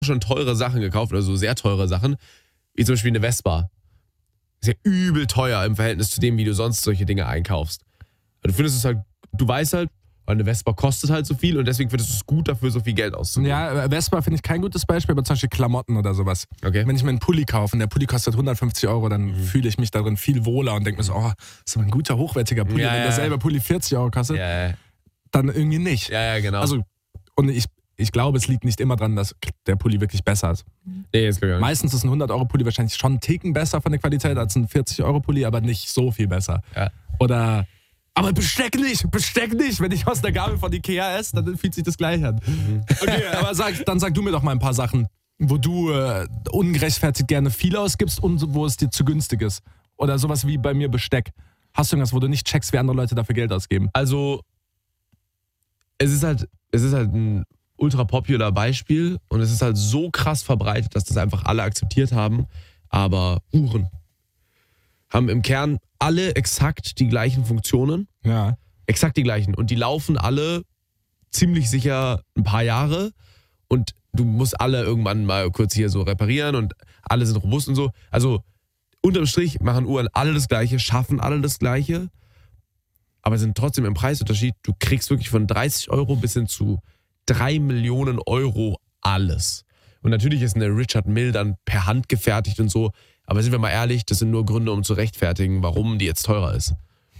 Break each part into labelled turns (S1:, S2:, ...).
S1: schon teure Sachen gekauft, also sehr teure Sachen, wie zum Beispiel eine Vespa. Ist ja übel teuer im Verhältnis zu dem, wie du sonst solche Dinge einkaufst. Du findest es halt, du weißt halt, eine Vespa kostet halt so viel und deswegen findest du es gut, dafür so viel Geld auszugeben.
S2: Ja, Vespa finde ich kein gutes Beispiel, aber zum Beispiel Klamotten oder sowas.
S1: Okay.
S2: Wenn ich mir einen Pulli kaufe und der Pulli kostet 150 €, dann fühle ich mich darin viel wohler und denke mir so, oh, das ist aber ein guter, hochwertiger Pulli.
S1: Ja,
S2: Wenn derselbe Pulli 40 € kostet, dann irgendwie nicht.
S1: Ja, genau.
S2: Also, und ich glaube, es liegt nicht immer dran, dass der Pulli wirklich besser ist.
S1: Nee, ist klar.
S2: Meistens ist ein 100-€ Pulli wahrscheinlich schon einen Ticken besser von der Qualität als ein 40-€ Pulli, aber nicht so viel besser.
S1: Ja.
S2: Oder, aber Besteck nicht. Wenn ich aus der Gabel von Ikea esse, dann fühlt sich das gleich an. Okay, aber dann sag du mir doch mal ein paar Sachen, wo du ungerechtfertigt gerne viel ausgibst und wo es dir zu günstig ist. Oder sowas wie bei mir Besteck. Hast du irgendwas, wo du nicht checkst, wie andere Leute dafür Geld ausgeben?
S1: Also, es ist halt ein ultra popular Beispiel und es ist halt so krass verbreitet, dass das einfach alle akzeptiert haben. Aber Uhren haben im Kern alle exakt die gleichen Funktionen.
S2: Ja.
S1: Exakt die gleichen. Und die laufen alle ziemlich sicher ein paar Jahre und du musst alle irgendwann mal kurz hier so reparieren und alle sind robust und so. Also unterm Strich machen Uhren alle das Gleiche, schaffen alle das Gleiche, aber sind trotzdem im Preisunterschied. Du kriegst wirklich von 30 € bis hin zu 3 Millionen € alles. Und natürlich ist eine Richard Mille dann per Hand gefertigt und so, aber sind wir mal ehrlich, das sind nur Gründe, um zu rechtfertigen, warum die jetzt teurer ist.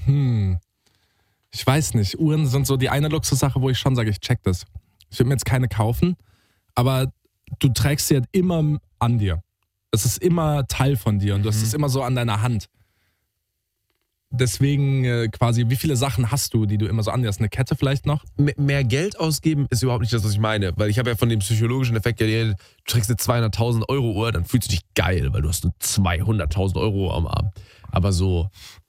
S2: Ich weiß nicht. Uhren sind so die eine Luxussache, wo ich schon sage, ich check das. Ich würde mir jetzt keine kaufen, aber du trägst sie halt immer an dir. Es ist immer Teil von dir und du hast es immer so an deiner Hand. Deswegen quasi, wie viele Sachen hast du, die du immer so an dir hast? Eine Kette vielleicht noch?
S1: Mehr Geld ausgeben ist überhaupt nicht das, was ich meine. Weil ich habe ja von dem psychologischen Effekt geredet, du trägst eine 200.000 € Uhr, dann fühlst du dich geil, weil du hast nur 200.000 € am Arm. Aber so,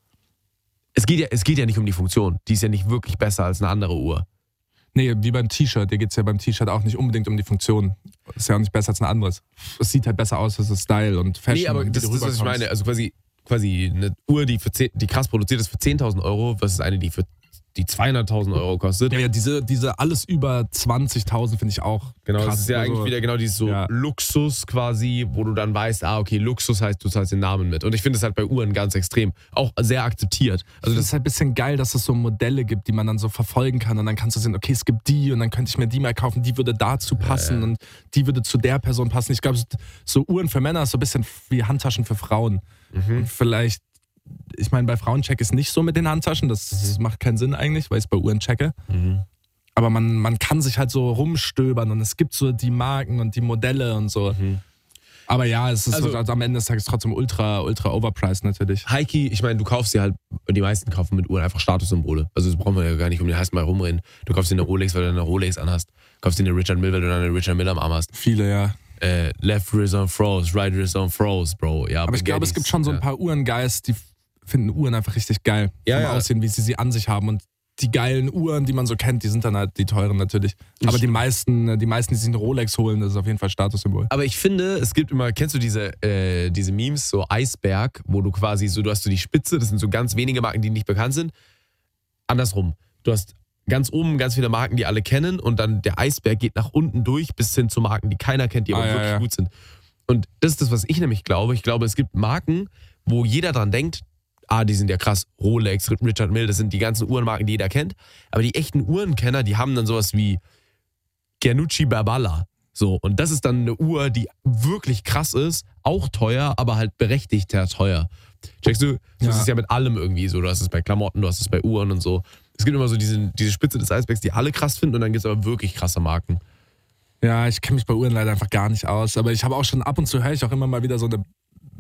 S1: es geht ja nicht um die Funktion. Die ist ja nicht wirklich besser als eine andere Uhr.
S2: Nee, wie beim T-Shirt. Dir geht es ja beim T-Shirt auch nicht unbedingt um die Funktion. Ist ja auch nicht besser als ein anderes. Es sieht halt besser aus, es ist Style und Fashion.
S1: Nee, aber das ist, was ich meine. Also quasi eine Uhr, die krass produziert ist für 10.000 €, versus eine, die für die 200.000 € kostet.
S2: Ja, diese alles über 20.000 finde ich auch
S1: genau,
S2: krass.
S1: Das ist ja eigentlich wieder genau dieses so Luxus quasi, wo du dann weißt, okay, Luxus heißt, du zahlst den Namen mit. Und ich finde es halt bei Uhren ganz extrem. Auch sehr akzeptiert. Also
S2: das ist halt ein bisschen geil, dass es so Modelle gibt, die man dann so verfolgen kann und dann kannst du sehen, okay, es gibt die und dann könnte ich mir die mal kaufen, die würde dazu passen und die würde zu der Person passen. Ich glaube, so Uhren für Männer ist so ein bisschen wie Handtaschen für Frauen. Und vielleicht, ich meine, bei Frauen check ich es nicht so mit den Handtaschen, das macht keinen Sinn eigentlich, weil ich es bei Uhren checke. Aber man kann sich halt so rumstöbern und es gibt so die Marken und die Modelle und so. Aber ja, es ist also am Ende des Tages trotzdem ultra overpriced natürlich.
S1: Heiki, ich meine, du kaufst dir halt, die meisten kaufen mit Uhren einfach Statussymbole. Also das brauchen wir ja gar nicht um den heißen Mal rumreden. Du kaufst dir eine Rolex, weil du eine Rolex anhast. Du kaufst dir eine Richard Mille, weil du eine Richard Mille am Arm hast.
S2: Viele, ja.
S1: Left wrist on froze, right wrist on froze, Bro. Ja,
S2: aber ich glaube, es gibt schon so ein paar Uhrenguys, die finden Uhren einfach richtig geil. Vom Aussehen, wie sie an sich haben. Und die geilen Uhren, die man so kennt, die sind dann halt die teuren natürlich. Aber die meisten, die sich eine Rolex holen, das ist auf jeden Fall Statussymbol.
S1: Aber ich finde, es gibt immer, kennst du diese Memes, so Eisberg, wo du quasi so, du hast so die Spitze, das sind so ganz wenige Marken, die nicht bekannt sind. Andersrum, du hast ganz oben ganz viele Marken, die alle kennen und dann der Eisberg geht nach unten durch bis hin zu Marken, die keiner kennt, die aber wirklich gut sind. Und das ist das, was ich nämlich glaube. Ich glaube, es gibt Marken, wo jeder dran denkt, die sind ja krass, Rolex, Richard Mille, das sind die ganzen Uhrenmarken, die jeder kennt. Aber die echten Uhrenkenner, die haben dann sowas wie Giannucci Barballa. So, und das ist dann eine Uhr, die wirklich krass ist, auch teuer, aber halt berechtigter teuer. Checkst du? Das ist ja mit allem irgendwie so. Du hast es bei Klamotten, du hast es bei Uhren und so. Es gibt immer so diese Spitze des Eisbergs, die alle krass finden und dann gibt es aber wirklich krasse Marken.
S2: Ja, ich kenne mich bei Uhren leider einfach gar nicht aus, aber ich habe auch schon ab und zu, höre ich auch immer mal wieder so eine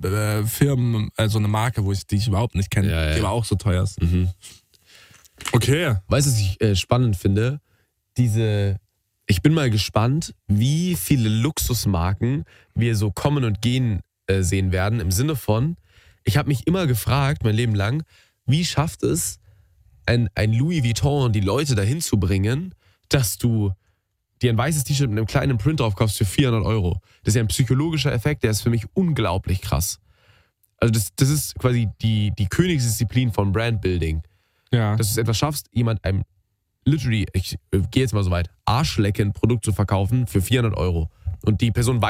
S2: Firmen, so eine Marke, die ich überhaupt nicht kenne, die aber auch so teuer ist. Okay.
S1: Weißt du, was ich spannend finde? Ich bin mal gespannt, wie viele Luxusmarken wir so kommen und gehen sehen werden, im Sinne von, ich habe mich immer gefragt, mein Leben lang, wie schafft es ein Louis Vuitton die Leute dahin zu bringen, dass du dir ein weißes T-Shirt mit einem kleinen Print drauf kaufst für 400 €. Das ist ja ein psychologischer Effekt, der ist für mich unglaublich krass. Also das ist quasi die Königsdisziplin von Brandbuilding.
S2: Ja.
S1: Dass du es etwas schaffst, jemand literally, ich gehe jetzt mal so weit, Arschlecken Produkt zu verkaufen für 400 €. Und die Person weiß,